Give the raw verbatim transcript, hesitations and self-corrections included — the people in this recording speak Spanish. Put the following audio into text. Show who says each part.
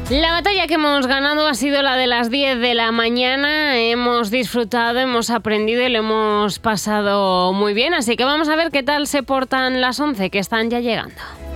Speaker 1: La batalla que hemos ganado ha sido la de las diez de la mañana. Hemos disfrutado, hemos aprendido y lo hemos pasado muy bien. Así que vamos a ver qué tal se portan las once que están ya llegando.